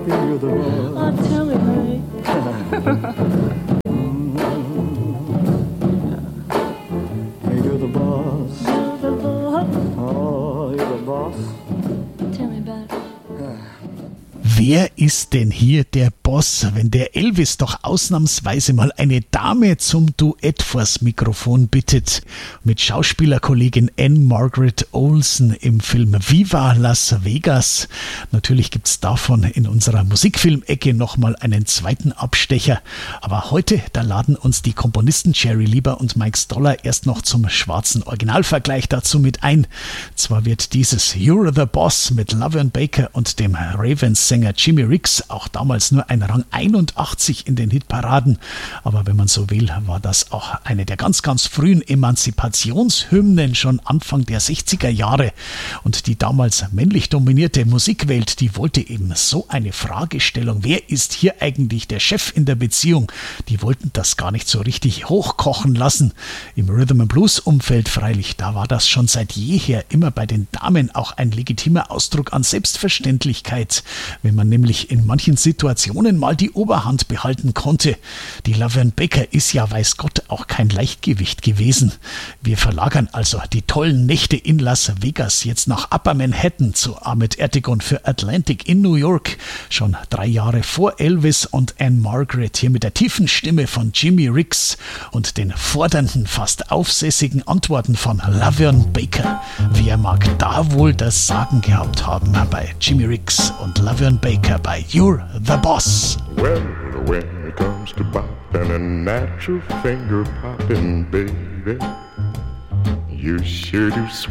baby, you're the boss. Oh, tell me, honey. Hey, you're the boss. You're the boss. Oh, you're the boss. Tell me about it. Wer ist denn hier der Boss, wenn der Elvis doch ausnahmsweise mal eine Dame zum Duett vors Mikrofon bittet? Mit Schauspielerkollegin Anne Margaret Olsen im Film Viva Las Vegas. Natürlich gibt's davon in unserer Musikfilmecke nochmal einen zweiten Abstecher. Aber heute, da laden uns die Komponisten Jerry Lieber und Mike Stoller erst noch zum schwarzen Originalvergleich dazu mit ein. Zwar wird dieses You're the Boss mit Laverne Baker und dem Ravens-Sänger Jimmy Rix auch damals nur ein Rang 81 in den Hitparaden, aber wenn man so will, war das auch eine der ganz, ganz frühen Emanzipationshymnen schon Anfang der 60er Jahre und die damals männlich dominierte Musikwelt, die wollte eben so eine Fragestellung, wer ist hier eigentlich der Chef in der Beziehung, die wollten das gar nicht so richtig hochkochen lassen. Im Rhythm-and-Blues-Umfeld freilich, da war das schon seit jeher immer bei den Damen auch ein legitimer Ausdruck an Selbstverständlichkeit, wenn man nämlich in manchen Situationen mal die Oberhand behalten konnte. Die Laverne Baker ist ja, weiß Gott, auch kein Leichtgewicht gewesen. Wir verlagern also die tollen Nächte in Las Vegas jetzt nach Upper Manhattan zu Ahmet Ertegun für Atlantic in New York. Schon 3 Jahre vor Elvis und Anne Margaret, hier mit der tiefen Stimme von Jimmy Rix und den fordernden, fast aufsässigen Antworten von Laverne Baker. Wer mag da wohl das Sagen gehabt haben bei Jimmy Rix und Laverne Baker bei You're the Boss? Well, when it comes to bopping and natural finger popping, baby, you sure do swing.